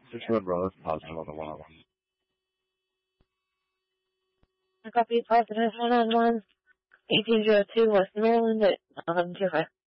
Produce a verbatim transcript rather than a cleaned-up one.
six one Bravo, positive on the one oh one. I copy positive one on one, eighteen oh two West Maryland at eleven two five.